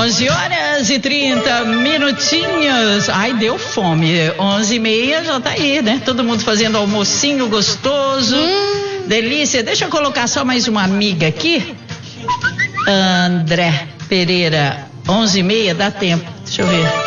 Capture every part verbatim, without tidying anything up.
onze horas e trinta minutinhos. Ai, deu fome. onze e meia já tá aí, né? Todo mundo fazendo almocinho gostoso. Hum. Delícia. Deixa eu colocar só mais uma amiga aqui. André Pereira, onze e meia, dá tempo. Deixa eu ver.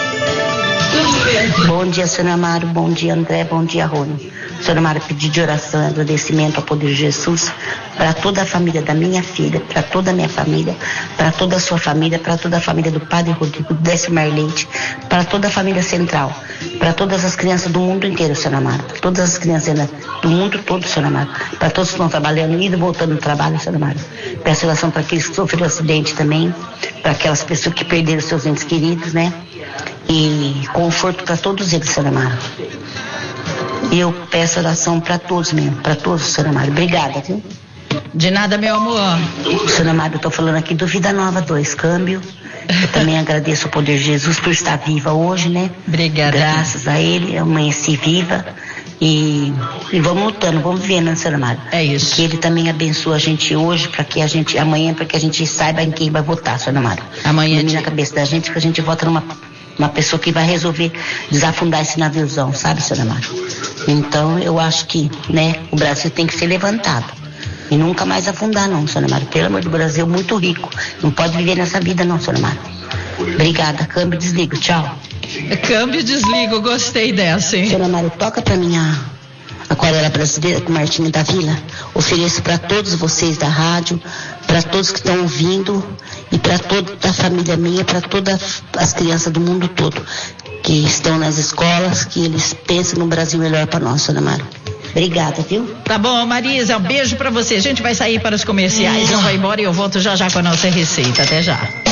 Bom dia, senhora Amaro. Bom dia, André. Bom dia, Rony. Senhora Amaro, pedido de oração e agradecimento ao poder de Jesus para toda a família da minha filha, para toda a minha família, para toda a sua família, para toda a família do Padre Rodrigo, do Décio Marleite, para toda a família central, para todas as crianças do mundo inteiro, senhora Amaro, para todas as crianças do mundo todo, senhora Amaro, para todos que estão trabalhando, indo e voltando do trabalho, senhora Amaro. Peço oração para aqueles que sofreram acidente também, para aquelas pessoas que perderam seus entes queridos, né? E conforto para todos eles, senhora Amaro. E eu peço oração para todos mesmo, para todos, senhora Amaro. Obrigada, viu? De nada, meu amor. Senhora Amaro, eu tô falando aqui do Vida Nova dois, câmbio. Eu também agradeço ao poder de Jesus por estar viva hoje, né? Obrigada. Graças a Ele, eu amanheci viva. E, e vamos lutando, vamos vivendo, né, senhora Amaro? É isso. Que Ele também abençoe a gente hoje, para que a gente, amanhã, para que a gente saiba em quem vai votar, senhora Amaro. Amanhã. Na cabeça da gente, que a gente vota numa uma pessoa que vai resolver desafundar esse naviozão, sabe, senhora Amaro? Então, eu acho que, né, o Brasil tem que ser levantado. E nunca mais afundar, não, senhora Amaro. Pelo amor do Brasil, muito rico. Não pode viver nessa vida, não, senhora Amaro. Obrigada. Câmbio, desligo. Tchau. Câmbio, desligo. Gostei dessa, hein? Senhora Amaro, toca pra mim a Aquarela Brasileira com Martinho da Vila. Ofereço para todos vocês da rádio, para todos que estão ouvindo e para toda a família minha, para todas as crianças do mundo todo que estão nas escolas, que eles pensem no Brasil melhor para nós, senhora Amaro. Obrigada, viu? Tá bom, Marisa, um beijo pra você. A gente vai sair para os comerciais, não vai embora e eu volto já já com a nossa receita. Até já.